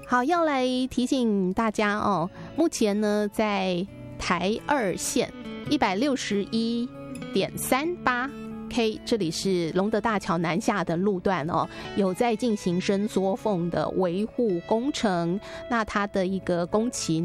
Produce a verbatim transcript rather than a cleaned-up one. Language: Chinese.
好，要来提醒大家哦，目前呢在台二线一百六十一点三八 K， 这里是龙德大桥南下的路段哦，有在进行伸缩缝的维护工程，那它的一个工期